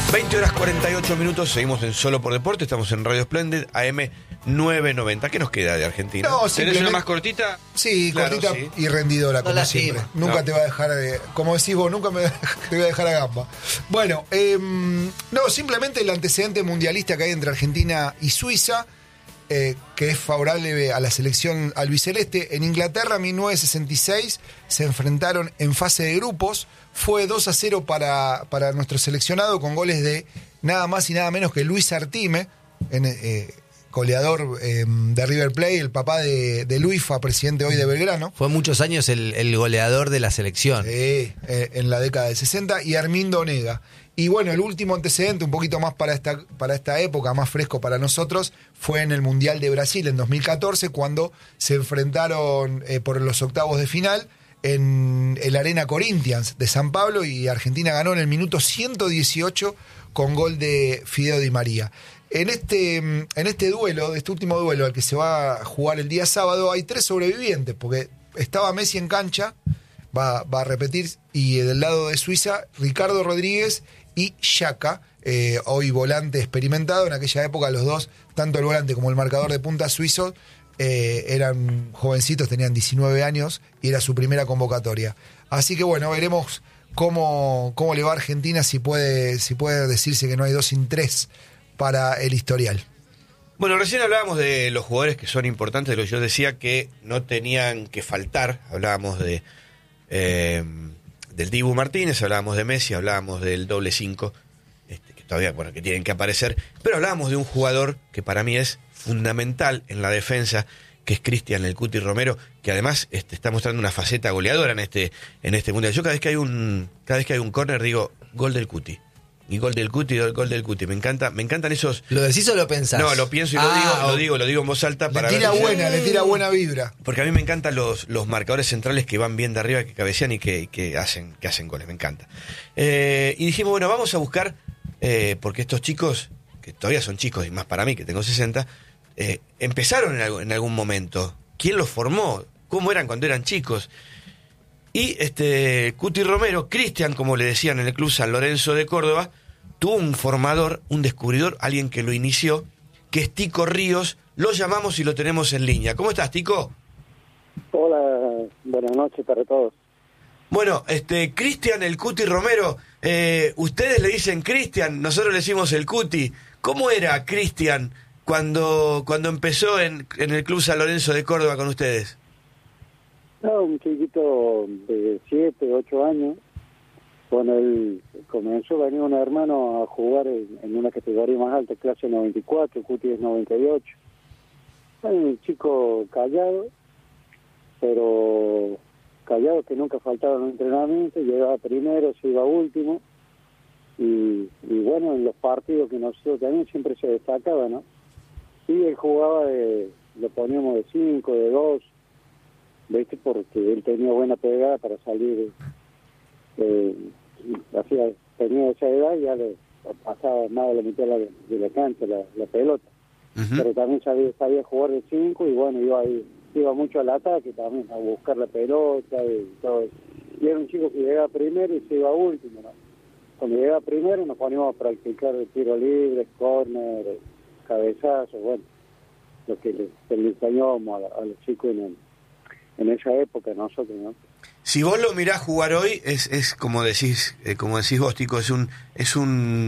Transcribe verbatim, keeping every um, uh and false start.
veinte horas cuarenta y ocho minutos, seguimos en Solo por Deporte, estamos en Radio Splendid, A M novecientos noventa. ¿Qué nos queda de Argentina? No, ¿Tenés una más cortita? Sí, Claro, cortita sí. y rendidora, como No siempre. lastima. Nunca No. te va a dejar, de, como decís vos, nunca me, te voy a dejar a gamba. Bueno, eh, no, simplemente el antecedente mundialista que hay entre Argentina y Suiza, eh, que es favorable a la selección albiceleste. En Inglaterra, en mil novecientos sesenta y seis, se enfrentaron en fase de grupos. Fue dos a cero para, para nuestro seleccionado, con goles de nada más y nada menos que Luis Artime, en, eh, goleador eh, de River Plate, el papá de, de Luis, fue presidente hoy de Belgrano. Fue muchos años el, el goleador de la selección. Eh, eh, en la década del sesenta, y Armindo Onega. Y bueno, el último antecedente, un poquito más para esta, para esta época, más fresco para nosotros, fue en el Mundial de Brasil en dos mil catorce, cuando se enfrentaron eh, por los octavos de final en el Arena Corinthians de San Pablo, y Argentina ganó en el minuto ciento dieciocho con gol de Fideo Di María. En este, en este duelo, este último duelo al que se va a jugar el día sábado, hay tres sobrevivientes, porque estaba Messi en cancha, va, va a repetir, y del lado de Suiza, Ricardo Rodríguez y Xhaka, eh, hoy volante experimentado. En aquella época los dos, tanto el volante como el marcador de punta suizo, eh, eran jovencitos, tenían diecinueve años, y era su primera convocatoria. Así que bueno, veremos cómo, cómo le va a Argentina, si puede, si puede decirse que no hay dos sin tres para el historial. Bueno, recién hablábamos de los jugadores que son importantes, de los que yo decía que no tenían que faltar. Hablábamos de eh, del Dibu Martínez, hablábamos de Messi, hablábamos del doble cinco, este, que todavía, bueno, que tienen que aparecer, pero hablábamos de un jugador que para mí es fundamental en la defensa, que es Cristian El Cuti Romero, que además este, está mostrando una faceta goleadora en este en este mundial. Yo cada vez que hay un cada vez que hay un córner digo gol del Cuti. Y gol del Cuti, gol del Cuti. Me encanta, me encantan esos. ¿Lo decís o lo pensás? No, lo pienso y Ah, lo digo, o- lo digo, lo digo en voz alta Le para tira ver si- buena, le tira buena vibra. Porque a mí me encantan los, los marcadores centrales que van bien de arriba, que cabecean y que, que hacen que hacen goles, me encanta. Eh, y dijimos, bueno, vamos a buscar, eh, porque estos chicos, que todavía son chicos, y más para mí, que tengo sesenta, eh, empezaron en, algo- en algún momento. ¿Quién los formó? ¿Cómo eran cuando eran chicos? Y este Cuti Romero, Cristian, como le decían en el Club San Lorenzo de Córdoba, tuvo un formador, un descubridor, alguien que lo inició, que es Tico Ríos. Lo llamamos y lo tenemos en línea. ¿Cómo estás, Tico? Hola, buenas noches para todos. Bueno, este Cristian El Cuti Romero, eh, ustedes le dicen Cristian, nosotros le decimos El Cuti. ¿Cómo era Cristian cuando cuando empezó en, en el Club San Lorenzo de Córdoba con ustedes? No, un chiquito de siete, ocho años. Cuando él comenzó, venía un hermano a jugar en, en una categoría más alta, clase noventa y cuatro, Cuti es noventa y ocho. Bueno, un chico callado, pero callado, que nunca faltaba en un entrenamiento, llegaba primero, se iba último, y, y bueno, en los partidos que nosotros también siempre se destacaba, ¿no? Y él jugaba, de, lo poníamos de cinco, de dos, ¿viste? Porque él tenía buena pegada para salir, eh, hacía, tenía esa edad y ya le pasaba más de la mitad de la, de la cancha, la, la pelota. Uh-huh. Pero también sabía, sabía jugar de cinco, y bueno, iba ahí, iba mucho al ataque también, a buscar la pelota y todo eso. Y era un chico que llegaba primero y se iba último, ¿no? Cuando llegaba primero nos poníamos a practicar el tiro libre, córner, cabezazo, bueno, lo que le, que le enseñábamos a, a los chicos en, el, en esa época nosotros, ¿no? Si vos lo mirás jugar hoy, es, es como decís, eh, como decís vos, Tico, es un, es un